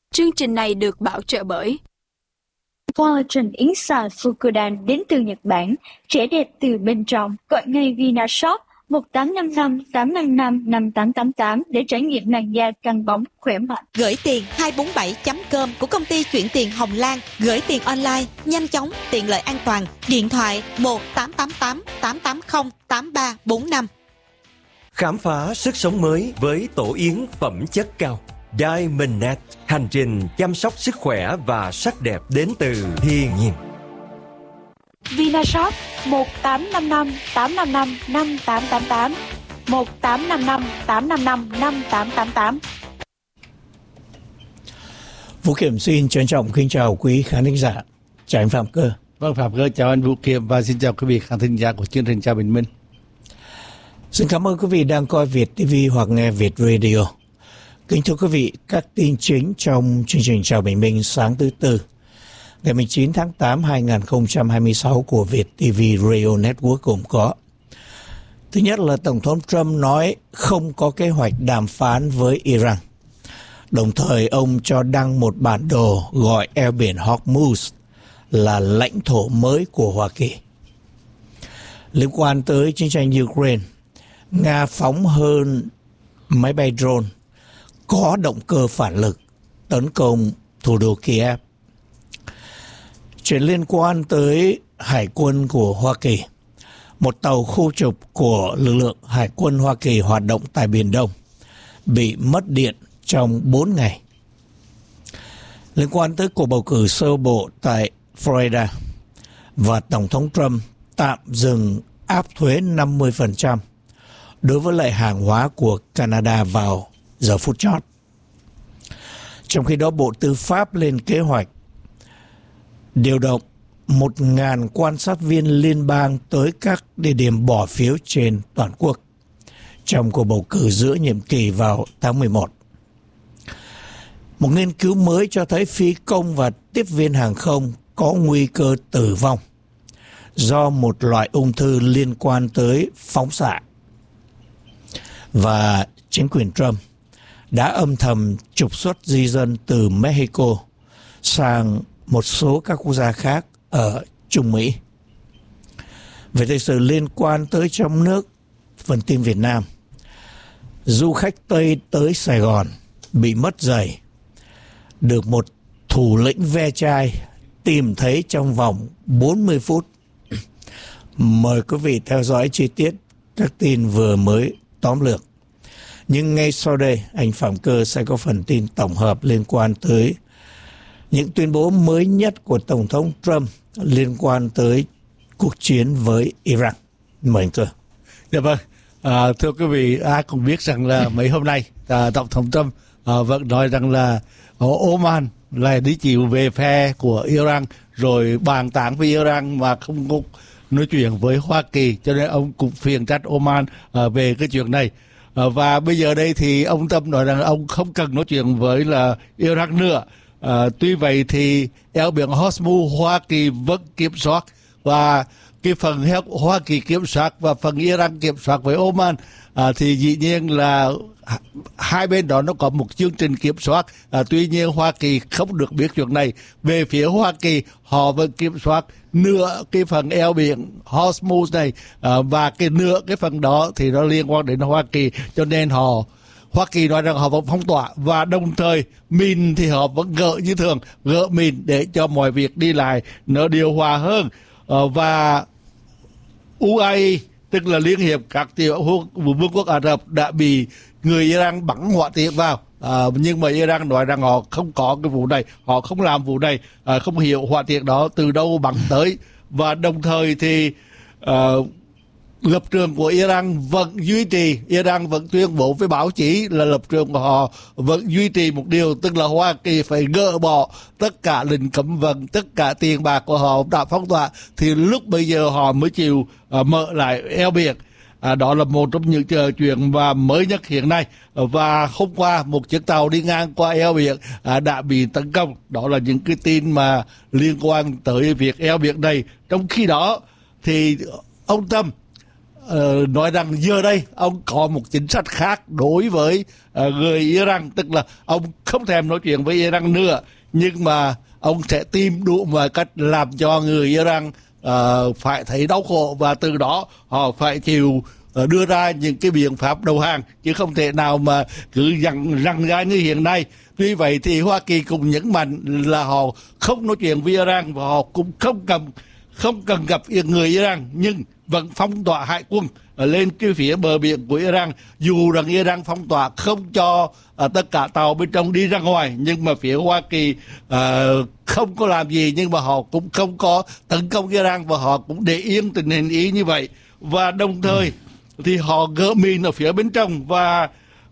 Chương trình này được bảo trợ bởi Collagen Inside Fukudan đến từ Nhật Bản, trẻ đẹp từ bên trong. Gọi ngay Vinashop 1855-855-5888 để trải nghiệm làn da căng bóng, khỏe mạnh. Gửi tiền 247.com của công ty chuyển tiền Hồng Lan. Gửi tiền online, nhanh chóng, tiện lợi, an toàn. Điện thoại 1-888-880-8345. Khám phá sức sống mới với tổ yến phẩm chất cao. Diamond Net, hành trình chăm sóc sức khỏe và sắc đẹp đến từ thiên nhiên. Vinashop 1-855-855-5888 1-855-855-5888. Vũ Kiểm xin trân trọng kính chào quý khán thính giả. Chào anh Phạm Cơ. Vâng, Phạm Cơ chào anh Vũ Kiểm và xin chào quý vị khán thính giả của chương trình Chào Bình Minh. Xin cảm ơn quý vị đang coi Việt TV hoặc nghe Việt Radio. Kính thưa quý vị, các tin chính trong chương trình Chào Bình Minh sáng thứ Tư, ngày 19 tháng 8 2026 của Việt TV Radio Network gồm có: thứ nhất là Tổng thống Trump nói không có kế hoạch đàm phán với Iran. Đồng thời ông cho đăng một bản đồ gọi eo biển Hormuz là lãnh thổ mới của Hoa Kỳ. Liên quan tới chiến tranh Ukraine, Nga phóng hơn máy bay drone có động cơ phản lực tấn công thủ đô Kiev. Chuyện liên quan tới Hải quân của Hoa Kỳ, một tàu khu trục của lực lượng Hải quân Hoa Kỳ hoạt động tại Biển Đông bị mất điện trong 4 ngày. Liên quan tới cuộc bầu cử sơ bộ tại Florida và Tổng thống Trump tạm dừng áp thuế 50% đối với lại hàng hóa của Canada vào giờ phút chót. Trong khi đó, Bộ Tư pháp lên kế hoạch điều động 1.000 quan sát viên liên bang tới các địa điểm bỏ phiếu trên toàn quốc trong cuộc bầu cử giữa nhiệm kỳ vào tháng 11. Một nghiên cứu mới cho thấy phi công và tiếp viên hàng không có nguy cơ tử vong do một loại ung thư liên quan tới phóng xạ. Và chính quyền Trump đã âm thầm trục xuất di dân từ Mexico sang một số các quốc gia khác ở Trung Mỹ. Về thời sự liên quan tới trong nước, phần tin Việt Nam, du khách Tây tới Sài Gòn bị mất giày, được một thủ lĩnh ve chai tìm thấy trong vòng 40 phút. Mời quý vị theo dõi chi tiết các tin vừa mới tóm lược. Nhưng ngay sau đây, anh Phạm Cơ sẽ có phần tin tổng hợp liên quan tới những tuyên bố mới nhất của Tổng thống Trump liên quan tới cuộc chiến với Iran. Mời anh Cơ. Dạ vâng, thưa quý vị, ai cũng biết rằng là mấy hôm nay Tổng thống Trump vẫn nói rằng là Oman là đi chịu về phe của Iran, rồi bàn tán với Iran mà không có nói chuyện với Hoa Kỳ, cho nên ông cũng phiền trách Oman về cái chuyện này. Và bây giờ đây thì ông Trump nói rằng ông không cần nói chuyện với là Iran nữa. Tuy vậy thì eo biển Hormuz Hoa Kỳ vẫn kiểm soát, và cái phần Hoa Kỳ kiểm soát và phần Iran kiểm soát với Oman thì dĩ nhiên là hai bên đó nó có một chương trình kiểm soát. Tuy nhiên Hoa Kỳ không được biết chuyện này. Về phía Hoa Kỳ, họ vẫn kiểm soát nửa cái phần eo biển Hormuz này, và cái nửa cái phần đó thì nó liên quan đến Hoa Kỳ, cho nên Hoa Kỳ nói rằng họ vẫn phong tỏa, và đồng thời mìn thì họ vẫn gỡ như thường, gỡ mìn để cho mọi việc đi lại nó điều hòa hơn. Và UAE, tức là Liên hiệp các tiểu vương quốc Ả Rập, đã bị người Iran bắn hỏa tiễn vào. Nhưng mà Iran nói rằng họ không có cái vụ này, họ không làm vụ này, không hiểu hỏa tiễn đó từ đâu bắn tới. Và đồng thời thì lập trường của Iran vẫn duy trì, Iran vẫn tuyên bố với báo chí là lập trường của họ vẫn duy trì một điều, tức là Hoa Kỳ phải gỡ bỏ tất cả lệnh cấm vận, tất cả tiền bạc của họ đã phong tỏa, thì lúc bây giờ họ mới chịu mở lại eo biển. Đó là một trong những chuyện mà mới nhất hiện nay. Và hôm qua một chiếc tàu đi ngang qua eo biển đã bị tấn công. Đó là những cái tin mà liên quan tới việc eo biển này. Trong khi đó thì ông Trump nói rằng giờ đây ông có một chính sách khác đối với người Iran, tức là ông không thèm nói chuyện với Iran nữa, nhưng mà ông sẽ tìm đủ mọi cách làm cho người Iran phải thấy đau khổ, và từ đó họ phải chịu đưa ra những cái biện pháp đầu hàng, chứ không thể nào mà cứ răng ra như hiện nay. Tuy vậy thì Hoa Kỳ cũng nhấn mạnh là họ không nói chuyện với Iran và họ cũng không cần gặp người Iran, nhưng vẫn phong tỏa hải quân lên cái phía bờ biển của Iran. Dù rằng Iran phong tỏa không cho tất cả tàu bên trong đi ra ngoài, nhưng mà phía Hoa Kỳ không có làm gì, nhưng mà họ cũng không có tấn công Iran và họ cũng để yên tình hình ý như vậy. Và đồng thời thì họ gỡ mìn ở phía bên trong. Và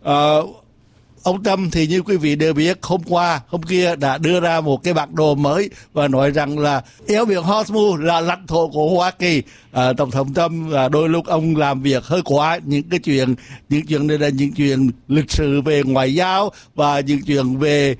ông Trump thì như quý vị đều biết, hôm kia đã đưa ra một cái bản đồ mới và nói rằng là eo biển Hormuz là lãnh thổ của Hoa Kỳ. Tổng thống Trump đôi lúc ông làm việc hơi quá, những chuyện này là những chuyện lịch sử về ngoại giao và những chuyện về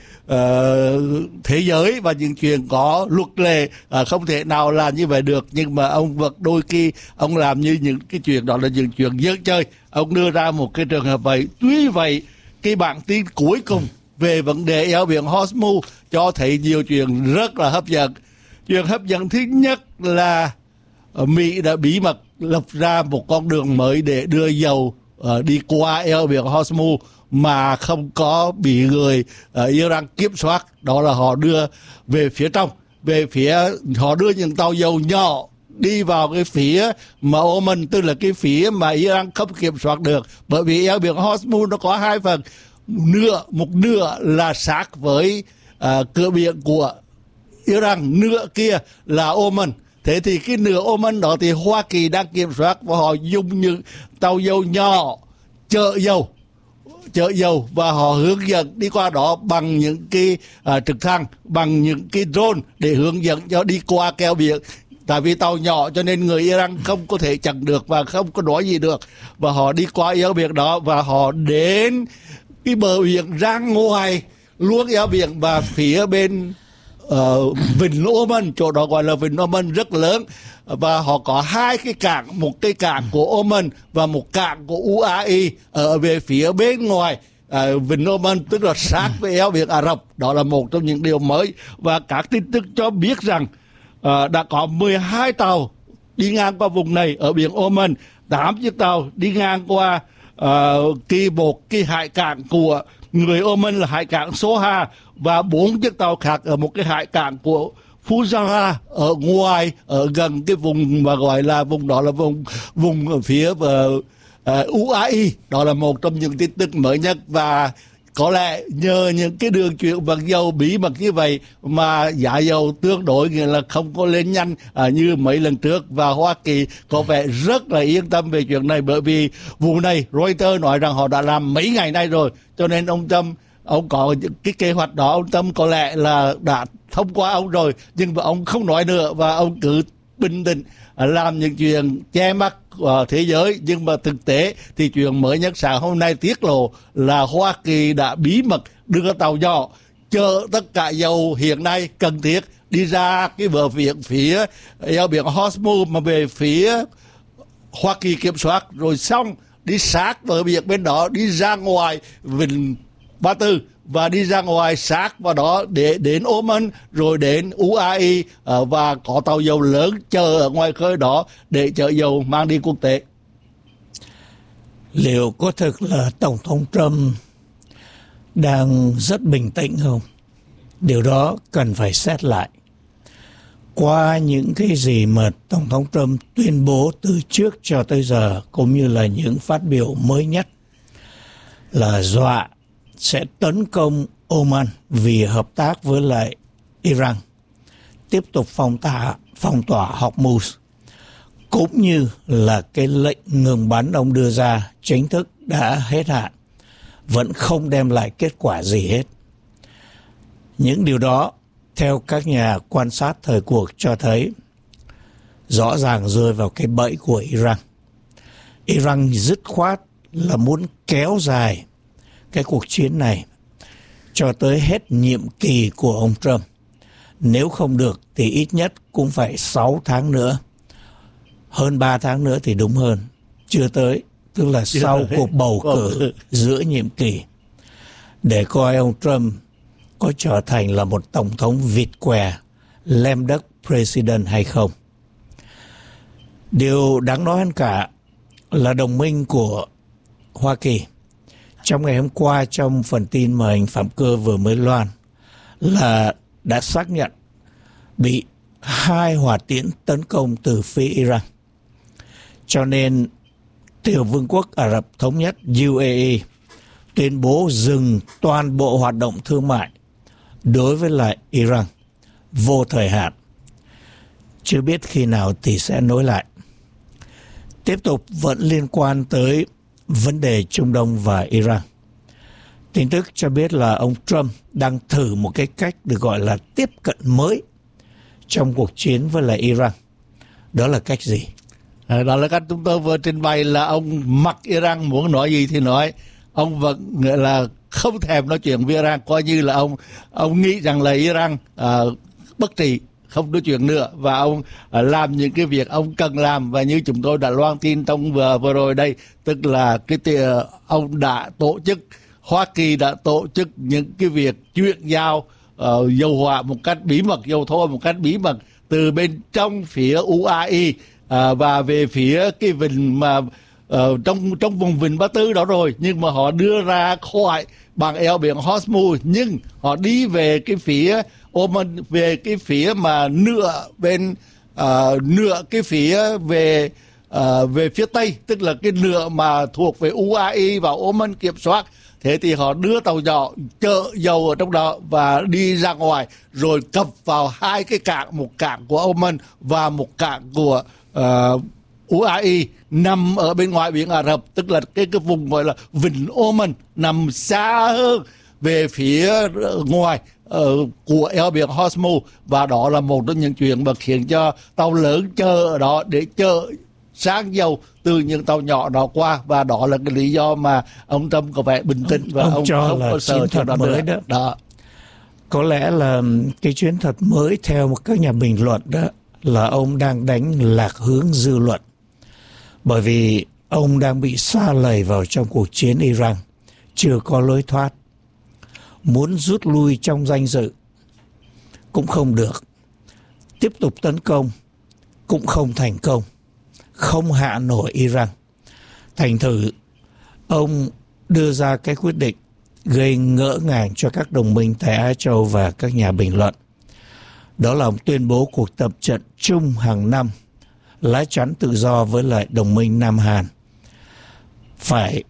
thế giới và những chuyện có luật lệ, không thể nào làm như vậy được. Nhưng mà ông vẫn đôi khi ông làm như những cái chuyện đó là những chuyện dở chơi. Ông đưa ra một cái trường hợp vậy. Tuy vậy, cái bản tin cuối cùng về vấn đề eo biển Hormuz cho thấy nhiều chuyện rất là hấp dẫn. Chuyện hấp dẫn thứ nhất là Mỹ đã bí mật lập ra một con đường mới để đưa dầu đi qua eo biển Hormuz mà không có bị người Iran kiểm soát. Đó là họ đưa về phía trong, họ đưa những tàu dầu nhỏ đi vào cái phía mà Oman, tức là cái phía mà Iran không kiểm soát được. Bởi vì eo biển Hormuz nó có hai phần, một nửa là sát với cửa biển của Iran, nửa kia là Oman. Thế thì cái nửa Oman đó thì Hoa Kỳ đang kiểm soát, và họ dùng những tàu dầu nhỏ chở dầu và họ hướng dẫn đi qua đó bằng những cái trực thăng, bằng những cái drone để hướng dẫn cho đi qua eo biển. Tại vì tàu nhỏ cho nên người Iran không có thể chặn được và không có nói gì được. Và họ đi qua eo biển đó và họ đến cái bờ biển ra ngoài luôn eo biển, và phía bên Vịnh Oman, chỗ đó gọi là Vịnh Oman rất lớn. Và họ có hai cái cảng, một cái cảng của Oman và một cảng của UAE ở về phía bên ngoài Vịnh Oman, tức là sát với eo biển Ả Rập. Đó là một trong những điều mới. Và các tin tức cho biết rằng đã có 12 tàu đi ngang qua vùng này ở biển Oman, 8 chiếc tàu đi ngang qua cái hải cảng của người Oman là hải cảng Soha, và 4 chiếc tàu khác ở một cái hải cảng của Fujairah ở ngoài, ở gần cái vùng mà gọi là vùng đó là vùng ở phía UAE. Đó là một trong những tin tức mới nhất. Và có lẽ nhờ những cái đường chuyển bằng dầu bí mật như vậy mà giá dầu tương đối, nghĩa là không có lên nhanh như mấy lần trước. Và Hoa Kỳ có vẻ rất là yên tâm về chuyện này, bởi vì vụ này Reuters nói rằng họ đã làm mấy ngày nay rồi. Cho nên ông Trump, ông có cái kế hoạch đó, ông Trump có lẽ là đã thông qua ông rồi, nhưng mà ông không nói nữa và ông cứ bình tĩnh làm những chuyện che mắt thế giới. Nhưng mà thực tế thì chuyện mới nhất sáng hôm nay tiết lộ là Hoa Kỳ đã bí mật đưa tàu nhỏ chở tất cả dầu hiện nay cần thiết đi ra cái bờ biển phía eo biển Hormuz mà về phía Hoa Kỳ kiểm soát, rồi xong đi sát bờ biển bên đó, đi ra ngoài Vịnh Ba Tư và đi ra ngoài sát vào đó để đến Oman rồi đến UAE, và có tàu dầu lớn chờ ở ngoài khơi đó để chở dầu mang đi quốc tế. Liệu có thực là Tổng thống Trump đang rất bình tĩnh không? Điều đó cần phải xét lại. Qua những cái gì mà Tổng thống Trump tuyên bố từ trước cho tới giờ, cũng như là những phát biểu mới nhất là dọa sẽ tấn công Oman vì hợp tác với lại Iran, tiếp tục phong tỏa Hormuz, cũng như là cái lệnh ngừng bắn ông đưa ra chính thức đã hết hạn, vẫn không đem lại kết quả gì hết. Những điều đó, theo các nhà quan sát thời cuộc cho thấy, rõ ràng rơi vào cái bẫy của Iran. Iran dứt khoát là muốn kéo dài cái cuộc chiến này cho tới hết nhiệm kỳ của ông Trump. Nếu không được thì ít nhất cũng phải 6 tháng nữa, hơn 3 tháng nữa thì đúng hơn. chưa tới, tức là sau cuộc bầu cử giữa nhiệm kỳ, để coi ông Trump có trở thành là một tổng thống vịt què, lem đất president hay không. Điều đáng nói hơn cả là đồng minh của Hoa Kỳ trong ngày hôm qua, trong phần tin mà anh Phạm Cơ vừa mới loan, là đã xác nhận bị 2 hỏa tiễn tấn công từ phía Iran. Cho nên Tiểu Vương quốc Ả Rập Thống Nhất UAE tuyên bố dừng toàn bộ hoạt động thương mại đối với lại Iran vô thời hạn. Chưa biết khi nào thì sẽ nối lại. Tiếp tục vẫn liên quan tới vấn đề Trung Đông và Iran. Tin tức cho biết là ông Trump đang thử một cái cách được gọi là tiếp cận mới trong cuộc chiến với lại Iran. Đó là cách gì? Đó là cách chúng tôi vừa trình bày, là ông mặc Iran muốn nói gì thì nói. Ông vẫn nghĩa là không thèm nói chuyện với Iran, coi như là ông nghĩ rằng là Iran bất trị, không nói chuyện nữa, và ông làm những cái việc ông cần làm. Và như chúng tôi đã loan tin trong vừa rồi đây, tức là ông đã tổ chức, Hoa Kỳ đã tổ chức những cái việc chuyển giao dầu hỏa một cách bí mật, dầu thô một cách bí mật từ bên trong phía UAE và về phía cái vịnh mà trong vùng vịnh Ba Tư đó rồi, nhưng mà họ đưa ra khỏi bằng eo biển Hormuz, nhưng họ đi về cái phía Oman, về cái phía mà nửa cái phía về phía Tây, tức là cái nửa mà thuộc về UAE và Oman kiểm soát. Thế thì họ đưa tàu nhỏ chở dầu ở trong đó và đi ra ngoài, rồi cập vào 2 cái cảng, một cảng của Oman và một cảng của UAE nằm ở bên ngoài biển Ả Rập, tức là cái vùng gọi là vịnh Oman, nằm xa hơn về phía ngoài của eo biển Hormuz. Và đó là một trong những chuyện mà khiến cho tàu lớn chờ ở đó để chở sáng dầu từ những tàu nhỏ đó qua, và đó là cái lý do mà ông Trump có vẻ bình tĩnh và ông cho không là có sợ chiến thuật mới đó. Có lẽ là cái chiến thuật mới theo các nhà bình luận đó là ông đang đánh lạc hướng dư luận, bởi vì ông đang bị sa lầy vào trong cuộc chiến Iran, chưa có lối thoát. Muốn rút lui trong danh dự cũng không được, tiếp tục tấn công cũng không thành công, không hạ nổi Iran. Thành thử ông đưa ra cái quyết định gây ngỡ ngàng cho các đồng minh tại Á Châu và các nhà bình luận. Đó là ông tuyên bố cuộc tập trận chung hàng năm lá chắn tự do với lại đồng minh Nam Hàn phải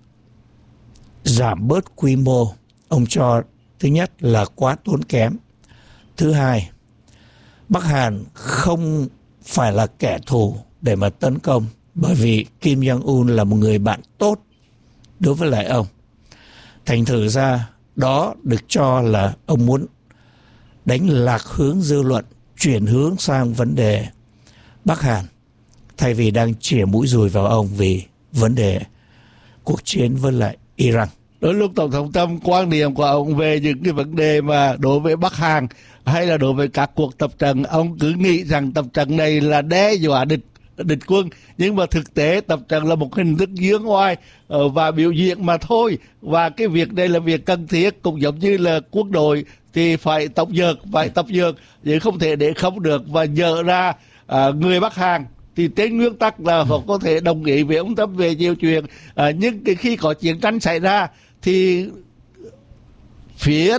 giảm bớt quy mô. Ông cho thứ nhất là quá tốn kém, thứ hai Bắc Hàn không phải là kẻ thù để mà tấn công, bởi vì Kim Jong-un là một người bạn tốt đối với lại ông. Thành thử ra đó được cho là ông muốn đánh lạc hướng dư luận, chuyển hướng sang vấn đề Bắc Hàn, thay vì đang chĩa mũi dùi vào ông vì vấn đề cuộc chiến với lại Iran. Đôi lúc Tổng thống Trump quan điểm của ông về những cái vấn đề mà đối với Bắc Hàn hay là đối với các cuộc tập trận, ông cứ nghĩ rằng tập trận này là đe dọa địch quân, nhưng mà thực tế tập trận là một hình thức giương oai và biểu diễn mà thôi. Và cái việc đây là việc cần thiết, cũng giống như là quân đội thì phải tập dượt, nhưng không thể để không được. Và nhờ ra người Bắc Hàn thì trên nguyên tắc là họ có thể đồng ý với ông Trump về nhiều chuyện, nhưng khi có chiến tranh xảy ra thì phía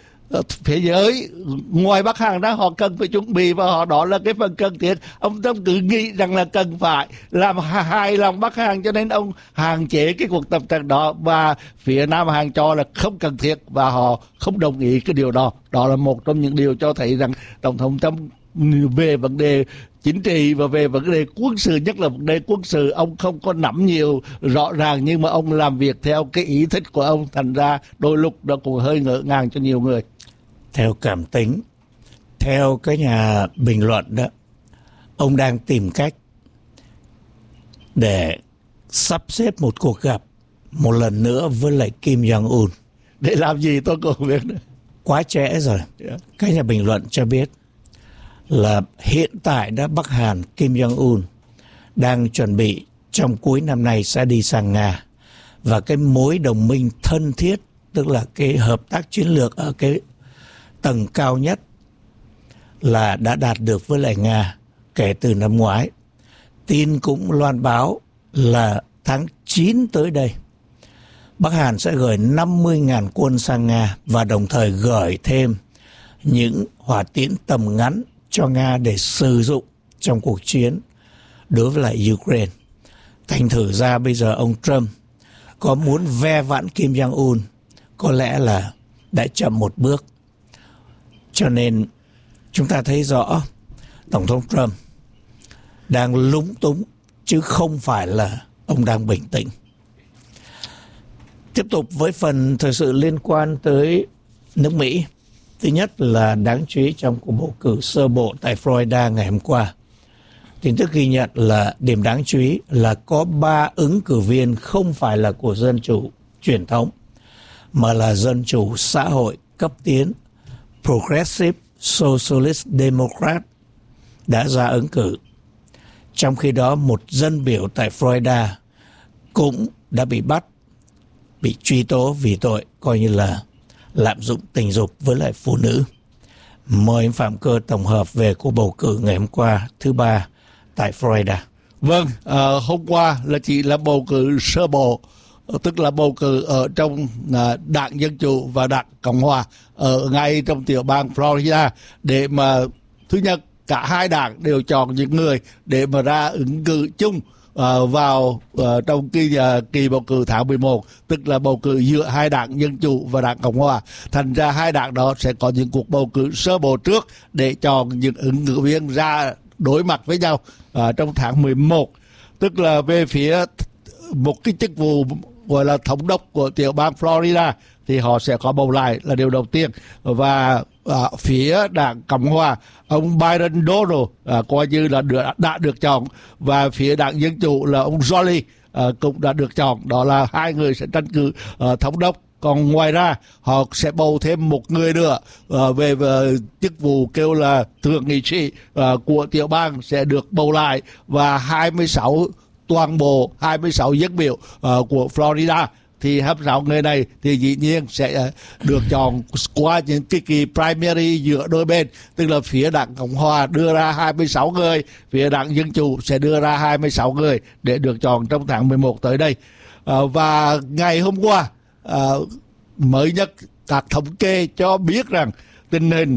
giới ngoài Bắc Hàn đó họ cần phải chuẩn bị, và họ đó là cái phần cần thiết. Ông Trump cứ nghĩ rằng là cần phải làm hài lòng Bắc Hàn, cho nên ông hạn chế cái cuộc tập trận đó, và phía Nam Hàn cho là không cần thiết và họ không đồng ý cái điều đó. Đó là một trong những điều cho thấy rằng Tổng thống Trump về vấn đề chính trị và về vấn đề quân sự, nhất là vấn đề quân sự, ông không có nắm nhiều rõ ràng, nhưng mà ông làm việc theo cái ý thích của ông, thành ra đôi lúc nó cũng hơi ngỡ ngàng cho nhiều người. Theo cảm tính, theo các nhà bình luận đó, ông đang tìm cách để sắp xếp một cuộc gặp một lần nữa với lại Kim Jong-un. Để làm gì tôi không biết nữa. Quá trễ rồi. Các nhà bình luận cho biết là hiện tại đã Bắc Hàn Kim Jong-un đang chuẩn bị trong cuối năm nay sẽ đi sang Nga. Và cái mối đồng minh thân thiết, tức là cái hợp tác chiến lược ở cái tầng cao nhất là đã đạt được với lại Nga kể từ năm ngoái. Tin cũng loan báo là tháng 9 tới đây, Bắc Hàn sẽ gửi 50.000 quân sang Nga và đồng thời gửi thêm những hỏa tiễn tầm ngắn cho Nga để sử dụng trong cuộc chiến đối với lại Ukraine. Thành thử ra bây giờ ông Trump có muốn ve vãn Kim Jong-un có lẽ là đã chậm một bước. Cho nên chúng ta thấy rõ Tổng thống Trump đang lúng túng chứ không phải là ông đang bình tĩnh. Tiếp tục với phần thời sự liên quan tới nước Mỹ. Thứ nhất là đáng chú ý trong cuộc bầu cử sơ bộ tại Florida ngày hôm qua. Tin tức ghi nhận là điểm đáng chú ý là có 3 ứng cử viên không phải là của Dân Chủ truyền thống, mà là Dân Chủ xã hội cấp tiến Progressive Socialist Democrat đã ra ứng cử. Trong khi đó, một dân biểu tại Florida cũng đã bị bắt, bị truy tố vì tội coi như là lạm dụng tình dục với lại phụ nữ. Mời anh Phạm Cơ tổng hợp về cuộc bầu cử ngày hôm qua thứ Ba tại Florida. Vâng, hôm qua là chỉ là bầu cử sơ bộ, tức là bầu cử ở trong Đảng Dân Chủ và Đảng Cộng Hòa ở ngay trong tiểu bang Florida, để mà thứ nhất cả hai đảng đều chọn những người để mà ra ứng cử chung vào trong kỳ bầu cử tháng 11, tức là bầu cử giữa hai đảng Dân Chủ và Đảng Cộng Hòa. Thành ra hai đảng đó sẽ có những cuộc bầu cử sơ bộ trước để chọn những ứng cử viên ra đối mặt với nhau trong tháng 11. Tức là về phía một cái chức vụ gọi là thống đốc của tiểu bang Florida thì họ sẽ có bầu lại là điều đầu tiên. Và phía Đảng Cộng Hòa, ông Byron Donald coi như là đã được chọn, và phía Đảng Dân Chủ là ông Jolie cũng đã được chọn. Đó là hai người sẽ tranh cử thống đốc. Còn ngoài ra họ sẽ bầu thêm một người nữa về chức vụ kêu là thượng nghị sĩ của tiểu bang sẽ được bầu lại, và 26 dân biểu của Florida thì 26 người này thì dĩ nhiên sẽ được chọn qua những cái kỳ primary giữa đôi bên, tức là phía Đảng Cộng Hòa đưa ra 26 người, phía Đảng Dân Chủ sẽ đưa ra 26 người để được chọn trong tháng 11 tới đây. Và ngày hôm qua mới nhất các thống kê cho biết rằng tình hình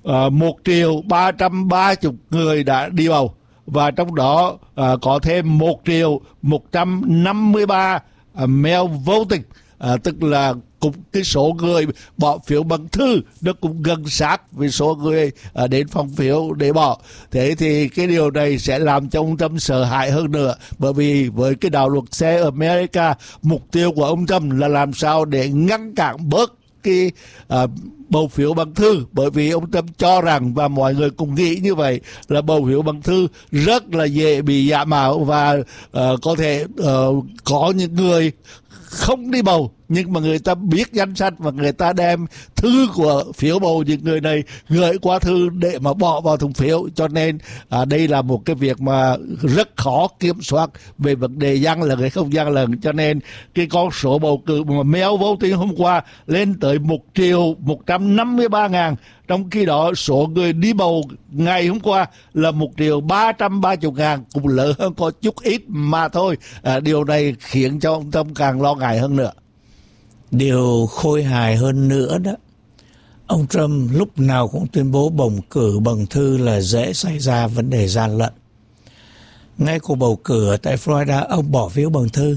1.330.000 người đã đi bầu, và trong đó có thêm 1.153.000 mail voting, tức là cũng cái số người bỏ phiếu bằng thư nó cũng gần sát với số người đến phòng phiếu để bỏ. Thế thì cái điều này sẽ làm cho ông Trump sợ hãi hơn nữa, bởi vì với cái đạo luật xe ở America, mục tiêu của ông Trump là làm sao để ngăn cản bớt cái bầu phiếu bằng thư, bởi vì ông Trump cho rằng, và mọi người cũng nghĩ như vậy, là bầu phiếu bằng thư rất là dễ bị giả mạo, và có thể có những người không đi bầu nhưng mà người ta biết danh sách và người ta đem thư của phiếu bầu những người này gửi qua thư để mà bỏ vào thùng phiếu. Cho nên đây là một cái việc mà rất khó kiểm soát về vấn đề gian lận hay không gian lận. Cho nên cái con số bầu cử mà mail voting hôm qua lên tới 1.153.000, trong khi đó số người đi bầu ngày hôm qua là 1.330.000, cũng lớn hơn có chút ít mà thôi. Điều này khiến cho ông Trump càng lo ngại hơn nữa. Điều khôi hài hơn nữa đó, ông Trump lúc nào cũng tuyên bố bầu cử bằng thư là dễ xảy ra vấn đề gian lận. Ngay cuộc bầu cử ở tại Florida, ông bỏ phiếu bằng thư.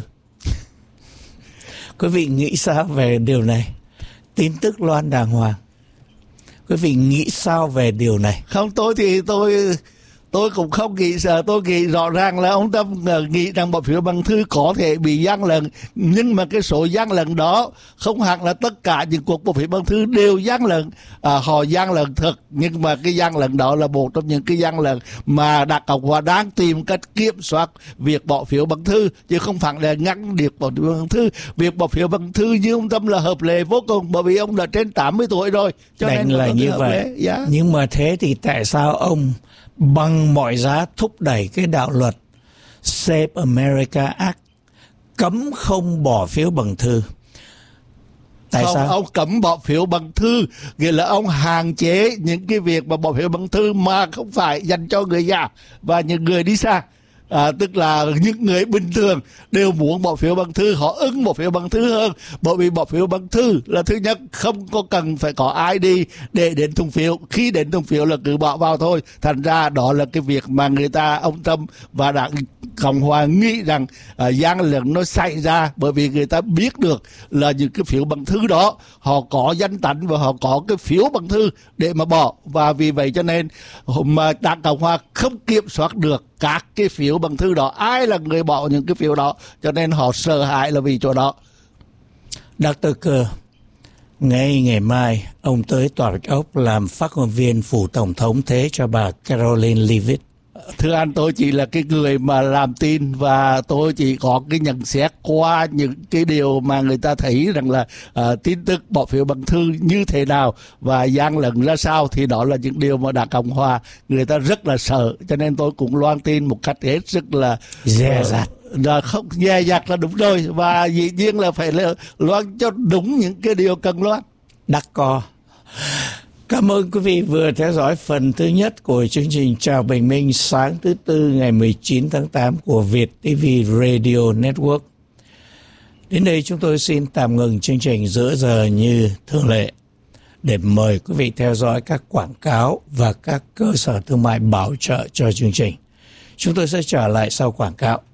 Quý vị nghĩ sao về điều này? Tin tức loan đàng hoàng. Quý vị nghĩ sao về điều này? Không, tôi thì tôi cũng không nghĩ sợ. Tôi nghĩ rõ ràng là ông Trump nghĩ rằng bỏ phiếu bằng thư có thể bị gian lận, nhưng mà cái số gian lận đó không hẳn là tất cả những cuộc bỏ phiếu bằng thư đều gian lận. Họ gian lận thật, nhưng mà cái gian lận đó là một trong những cái gian lận mà Đảng Cộng Hòa đang tìm cách kiểm soát việc bỏ phiếu bằng thư, chứ không phải là ngăn việc bỏ phiếu bằng thư. Việc bỏ phiếu bằng thư như ông Trump là hợp lệ vô cùng, bởi vì ông đã trên 80 tuổi rồi, cho nên là như vậy. Yeah. Nhưng mà thế thì tại sao ông bằng mọi giá thúc đẩy cái đạo luật Save America Act, cấm không bỏ phiếu bằng thư. Tại không, sao? ông cấm bỏ phiếu bằng thư, nghĩa là ông hạn chế những cái việc mà bỏ phiếu bằng thư mà không phải dành cho người già và những người đi xa. Tức là những người bình thường đều muốn bỏ phiếu bằng thư, họ ưng bỏ phiếu bằng thư hơn, bởi vì bỏ phiếu bằng thư là thứ nhất không có cần phải có ai đi để đến thùng phiếu, khi đến thùng phiếu là cứ bỏ vào thôi. Thành ra đó là cái việc mà người ta, ông Trump và Đảng Cộng hòa nghĩ rằng gian lận nó xảy ra, bởi vì người ta biết được là những cái phiếu bằng thư đó họ có danh tánh và họ có cái phiếu bằng thư để mà bỏ, và vì vậy cho nên mà Đảng Cộng hòa không kiểm soát được các cái phiếu bằng thư đó, ai là người bỏ những cái phiếu đó, cho nên họ sợ hãi là vì chỗ đó. Dr. Kerr, ngày mai ông tới Tòa Bạch Ốc làm phát ngôn viên phủ tổng thống thế cho bà Caroline Leavitt. Thưa anh, tôi chỉ là cái người mà làm tin và tôi chỉ có cái nhận xét qua những cái điều mà người ta thấy rằng là tin tức bỏ phiếu bằng thư như thế nào và gian lận ra sao, thì đó là những điều mà Đảng Cộng hòa người ta rất là sợ, cho nên tôi cũng loan tin một cách hết sức là dè dặt. Không, dè dặt là đúng rồi, và dĩ nhiên là phải là loan cho đúng những cái điều cần loan. Đắc co. Cảm ơn quý vị vừa theo dõi phần thứ nhất của chương trình Chào Bình Minh sáng thứ Tư ngày 19 tháng 8 của Việt TV Radio Network. Đến đây chúng tôi xin tạm ngừng chương trình giữa giờ như thường lệ để mời quý vị theo dõi các quảng cáo và các cơ sở thương mại bảo trợ cho chương trình. Chúng tôi sẽ trở lại sau quảng cáo.